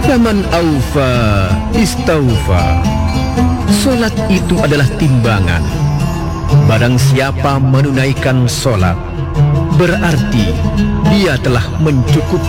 Faman aufa istaufa. Solat itu adalah timbangan. Barang siapa menunaikan solat, berarti dia telah mencukupi